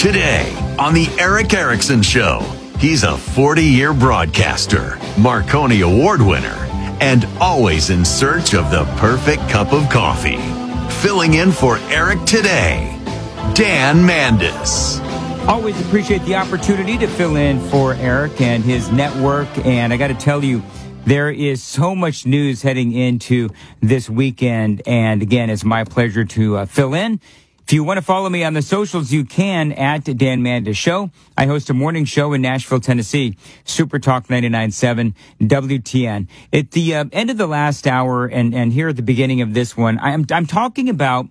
Today on The Eric Erickson Show, he's a 40-year broadcaster, Marconi Award winner, and always in search of the perfect cup of coffee. Filling in for Eric today, Dan Mandis. Always appreciate the opportunity to fill in for Eric and his network. And I got to tell you, there is so much news heading into this weekend. And again, it's my pleasure to fill in. If you want to follow me on the socials, you can at Dan Mandis Show. I host a morning show in Nashville, Tennessee, Super Talk 99.7 WTN. At the end of the last hour and here at the beginning of this one, I'm talking about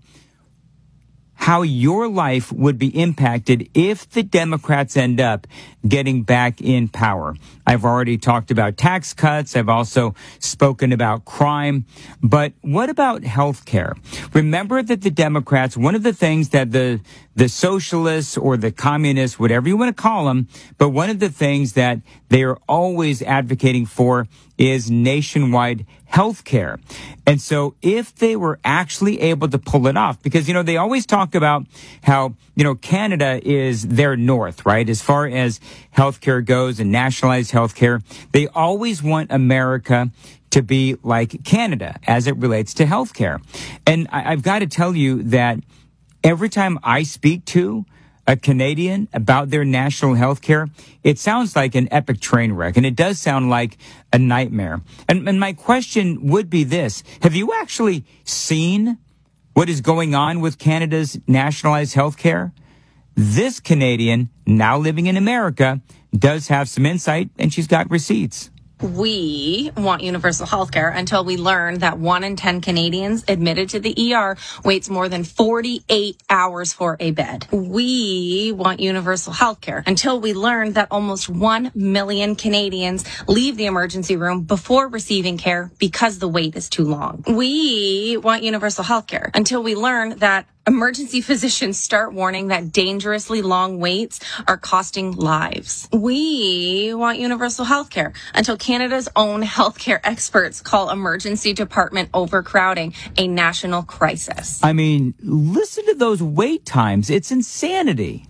how your life would be impacted if the Democrats end up getting back in power. I've already talked about tax cuts. I've also spoken about crime. But what about health care? Remember that the Democrats, one of the things that the socialists or the communists, whatever you want to call them, but one of the things that they are always advocating for is nationwide health care. And so if they were actually able to pull it off, because, you know, they always talk about how, you know, Canada is their north, right? As far as health care goes and nationalized health care, they always want America to be like Canada as it relates to health care. And I've got to tell you that every time I speak to a Canadian about their national health care, it sounds like an epic train wreck, and it does sound like a nightmare. And my question would be this: have you actually seen what is going on with Canada's nationalized health care? This Canadian, now living in America, does have some insight, and she's got receipts. We want universal health care until we learn that 1 in 10 Canadians admitted to the ER waits more than 48 hours for a bed. We want universal health care until we learn that almost 1 million Canadians leave the emergency room before receiving care because the wait is too long. We want universal health care until we learn that emergency physicians start warning that dangerously long waits are costing lives. We want universal health care until Canada's own healthcare experts call emergency department overcrowding a national crisis. I mean, listen to those wait times. It's insanity.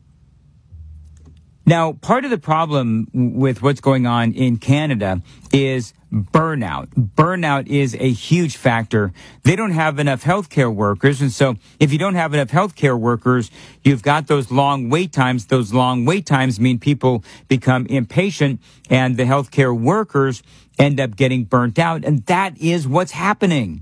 Now, part of the problem with what's going on in Canada is burnout. Burnout is a huge factor. They don't have enough healthcare workers. And so if you don't have enough healthcare workers, you've got those long wait times. Those long wait times mean people become impatient and the healthcare workers end up getting burnt out. And that is what's happening.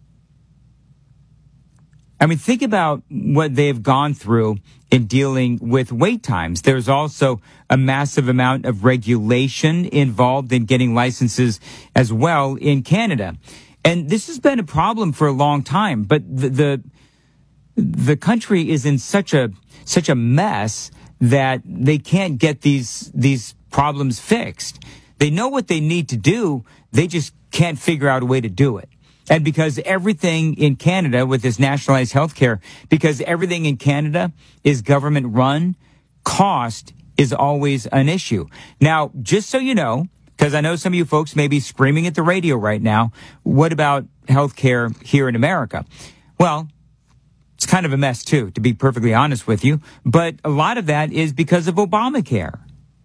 I mean, think about what they've gone through in dealing with wait times. There's also a massive amount of regulation involved in getting licenses as well in Canada. And this has been a problem for a long time, but the country is in such a mess that they can't get these problems fixed. They know what they need to do. They just can't figure out a way to do it. And because everything in Canada with this nationalized health care, because everything in Canada is government run, cost is always an issue. Now, just so you know, because I know some of you folks may be screaming at the radio right now, what about health care here in America? Well, it's kind of a mess too, to be perfectly honest with you. But a lot of that is because of Obamacare.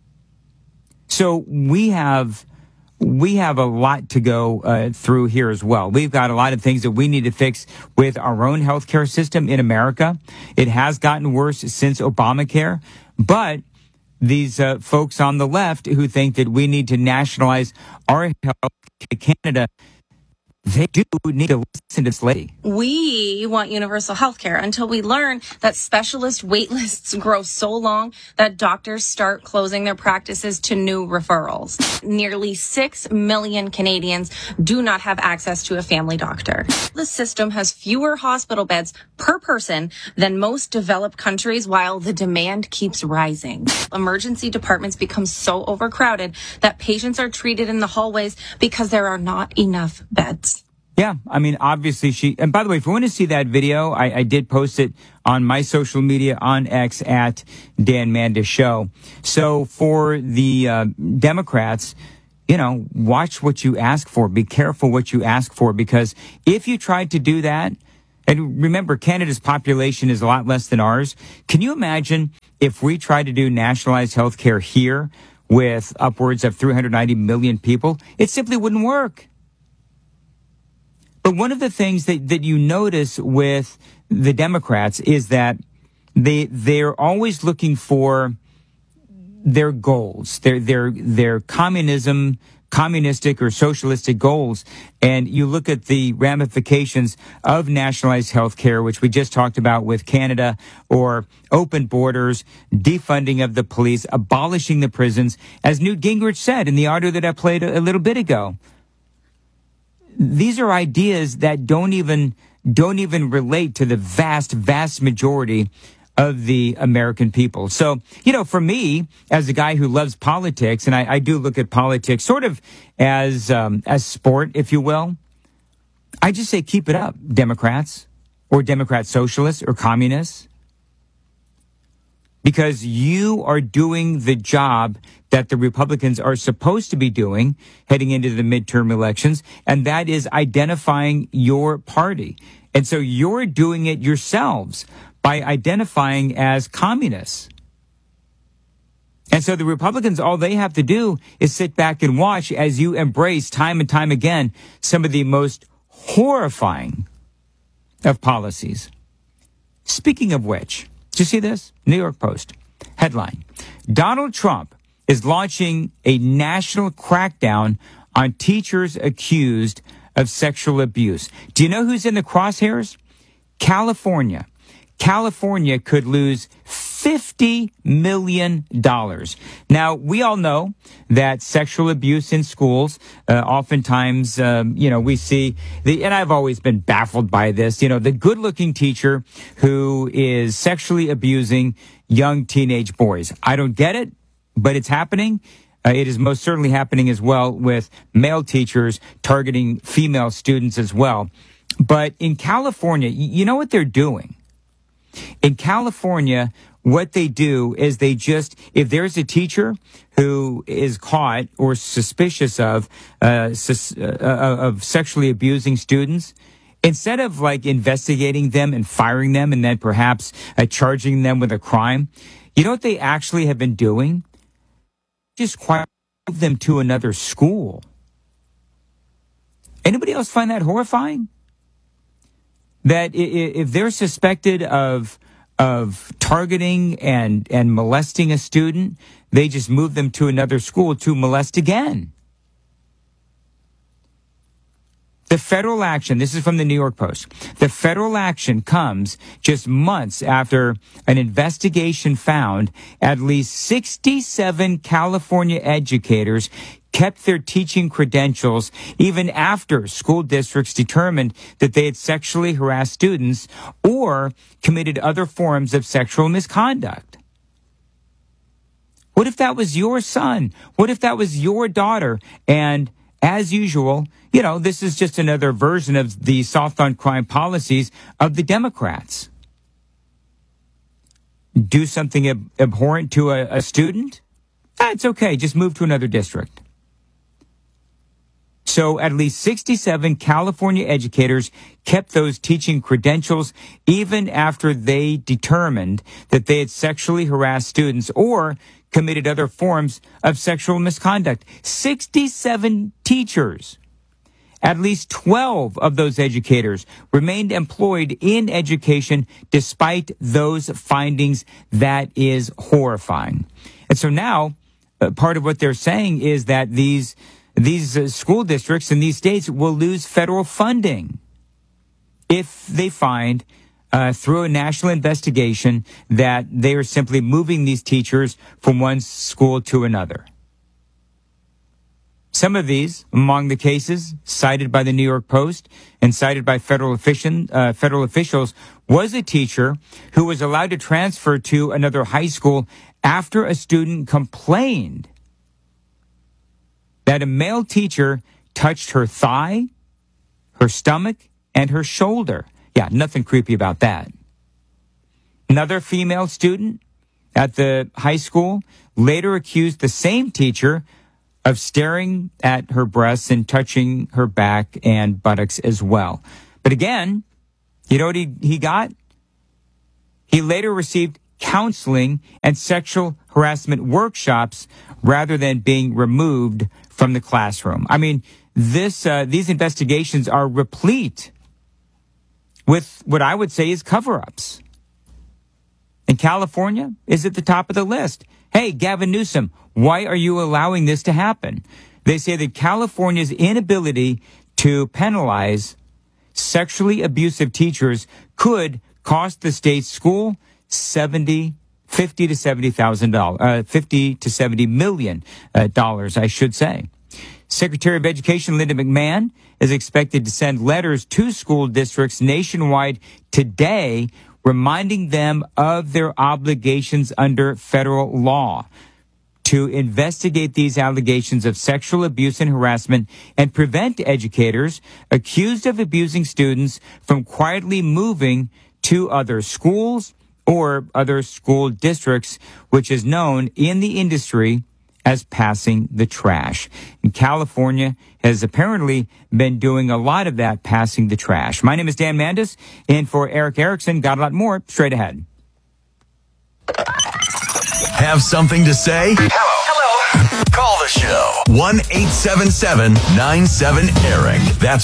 So we have a lot to go through here as well. We've got a lot of things that we need to fix with our own healthcare system in America. It has gotten worse since Obamacare, but these folks on the left who think that we need to nationalize our health in Canada, they do need to listen to this lady. We want universal health care until we learn that specialist wait lists grow so long that doctors start closing their practices to new referrals. Nearly 6 million Canadians do not have access to a family doctor. The system has fewer hospital beds per person than most developed countries, while the demand keeps rising. Emergency departments become so overcrowded that patients are treated in the hallways because there are not enough beds. Yeah, I mean, obviously and by the way, if you want to see that video, I did post it on my social media on X at Dan Mandis Show. So for the Democrats, you know, watch what you ask for. Be careful what you ask for, because if you tried to do that, And remember, Canada's population is a lot less than ours. Can you imagine if we tried to do nationalized health care here with upwards of 390 million people? It simply wouldn't work. But one of the things that you notice with the Democrats is that they're always looking for their goals, their communistic or socialistic goals. And you look at the ramifications of nationalized health care, which we just talked about with Canada, or open borders, defunding of the police, abolishing the prisons, as Newt Gingrich said in the audio that I played a little bit ago. These are ideas that don't even relate to the vast majority of the American people. So, for me, as a guy who loves politics, and I do look at politics sort of as sport, if you will, I just say keep it up, Democrats, or Democrat socialists, or communists, because you are doing the job that the Republicans are supposed to be doing heading into the midterm elections, and that is identifying your party. And so you're doing it yourselves by identifying as communists. And so the Republicans, all they have to do is sit back and watch as you embrace time and time again some of the most horrifying of policies. Speaking of which, did you see this? New York Post headline: Donald Trump is launching a national crackdown on teachers accused of sexual abuse. Do you know who's in the crosshairs? California. California could lose $50 million. Now, we all know that sexual abuse in schools, oftentimes, we see and I've always been baffled by this, the good-looking teacher who is sexually abusing young teenage boys. I don't get it, but it's happening. It is most certainly happening as well with male teachers targeting female students as well. But in California, you know what they're doing? In California, what they do is if there's a teacher who is caught or suspicious of sexually abusing students, instead of investigating them and firing them and then perhaps charging them with a crime, you know what they actually have been doing? Just move them to another school. Anybody else find that horrifying? That if they're suspected of targeting and molesting a student, they just move them to another school to molest again. The federal action, this is from the New York Post, the federal action comes just months after an investigation found at least 67 California educators kept their teaching credentials even after school districts determined that they had sexually harassed students or committed other forms of sexual misconduct. What if that was your son? What if that was your daughter? And as usual, this is just another version of the soft on crime policies of the Democrats. Do something abhorrent to a student? It's okay. Just move to another district. So at least 67 California educators kept those teaching credentials even after they determined that they had sexually harassed students or committed other forms of sexual misconduct. 67 teachers. At least 12 of those educators remained employed in education despite those findings. That is horrifying. And so now, part of what they're saying is that these school districts in these states will lose federal funding if they find through a national investigation that they are simply moving these teachers from one school to another. Some of these, among the cases cited by the New York Post and cited by federal officials, was a teacher who was allowed to transfer to another high school after a student complained that a male teacher touched her thigh, her stomach, and her shoulder. Yeah, nothing creepy about that. Another female student at the high school later accused the same teacher of staring at her breasts and touching her back and buttocks as well. But again, You know what he got? He later received counseling and sexual harassment workshops rather than being removed from the classroom. I mean, these investigations are replete with what I would say is cover-ups. And California is at the top of the list. Hey, Gavin Newsom, why are you allowing this to happen? They say that California's inability to penalize sexually abusive teachers could cost the state school $50 to $70 million, I should say. Secretary of Education Linda McMahon is expected to send letters to school districts nationwide today, reminding them of their obligations under federal law to investigate these allegations of sexual abuse and harassment and prevent educators accused of abusing students from quietly moving to other schools or other school districts, which is known in the industry as passing the trash. And California has apparently been doing a lot of that, passing the trash. My name is Dan Mandis, and for Eric Erickson, got a lot more straight ahead. Have something to say? Hello. Call the show. 1-877-97-ERIC. That's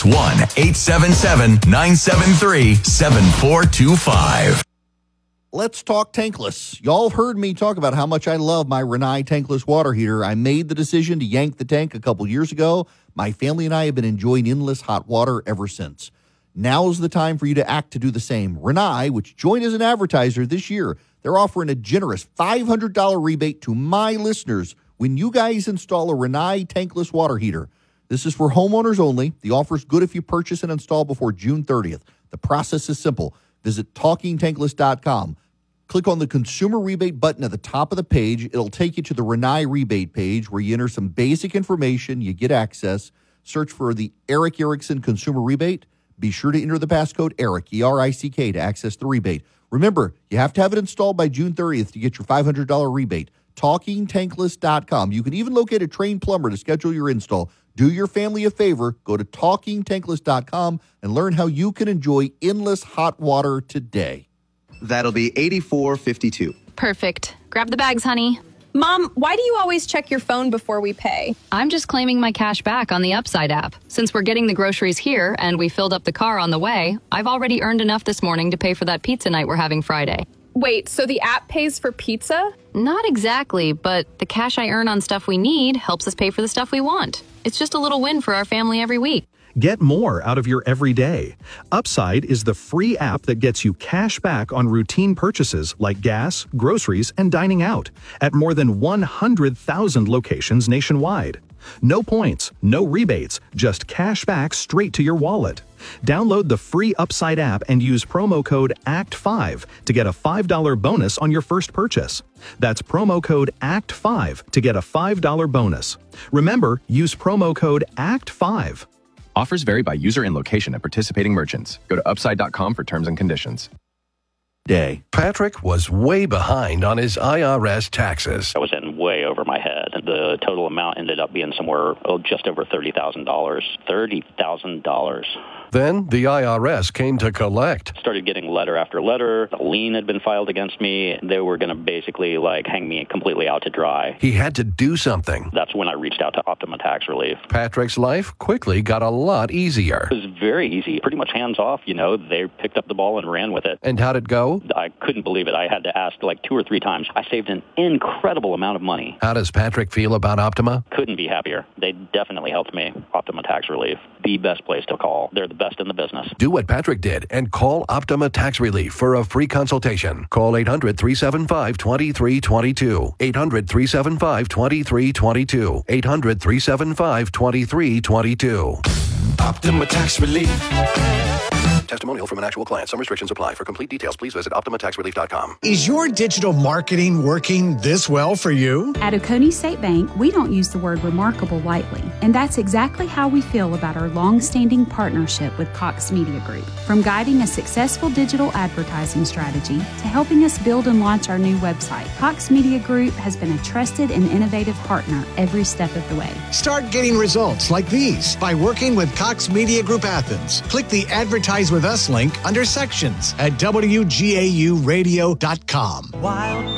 1-877-973-7425. Let's talk tankless. Y'all heard me talk about how much I love my Rinnai tankless water heater. I made the decision to yank the tank a couple years ago. My family and I have been enjoying endless hot water ever since. Now's the time for you to act to do the same. Rinnai, which joined as an advertiser this year, they're offering a generous $500 rebate to my listeners when you guys install a Rinnai tankless water heater. This is for homeowners only. The offer is good if you purchase and install before June 30th. The process is simple. Visit TalkingTankless.com. Click on the consumer rebate button at the top of the page. It'll take you to the Rinnai rebate page where you enter some basic information. You get access. Search for the Eric Erickson consumer rebate. Be sure to enter the passcode ERIC, E-R-I-C-K, to access the rebate. Remember, you have to have it installed by June 30th to get your $500 rebate. TalkingTankless.com. You can even locate a trained plumber to schedule your install. Do your family a favor. Go to TalkingTankless.com and learn how you can enjoy endless hot water today. That'll be $84.52. Perfect. Grab the bags, honey. Mom, why do you always check your phone before we pay? I'm just claiming my cash back on the Upside app. Since we're getting the groceries here and we filled up the car on the way, I've already earned enough this morning to pay for that pizza night we're having Friday. Wait, so the app pays for pizza? Not exactly, but the cash I earn on stuff we need helps us pay for the stuff we want. It's just a little win for our family every week. Get more out of your everyday. Upside is the free app that gets you cash back on routine purchases like gas, groceries, and dining out at more than 100,000 locations nationwide. No points, no rebates, just cash back straight to your wallet. Download the free Upside app and use promo code ACT5 to get a $5 bonus on your first purchase. That's promo code ACT5 to get a $5 bonus. Remember, use promo code ACT5. Offers vary by user and location at participating merchants. Go to upside.com for terms and conditions. Patrick was way behind on his IRS taxes. I was in way over my head. The total amount ended up being somewhere just over $30,000. $30,000. Then the IRS came to collect. Started getting letter after letter. A lien had been filed against me. They were going to basically hang me completely out to dry. He had to do something. That's when I reached out to Optima Tax Relief. Patrick's life quickly got a lot easier. It was very easy, pretty much hands off. They picked up the ball and ran with it. And how'd it go? I couldn't believe it. I had to ask 2 or 3 times. I saved an incredible amount of money. How does Patrick feel about Optima? Couldn't be happier. They definitely helped me. Optima Tax Relief, the best place to call. They're the best in the business. Do what Patrick did and call Optima Tax Relief for a free consultation. Call 800-375-2322. 800-375-2322. 800-375-2322. Optima Tax Relief. Testimonial from an actual client. Some restrictions apply. For complete details, please visit OptimaTaxRelief.com. Is your digital marketing working this well for you? At Oconee State Bank, we don't use the word remarkable lightly, and that's exactly how we feel about our long-standing partnership with Cox Media Group. From guiding a successful digital advertising strategy to helping us build and launch our new website, Cox Media Group has been a trusted and innovative partner every step of the way. Start getting results like these by working with Cox Media Group Athens. Click the Advertise with Us link under sections at WGAUradio.com.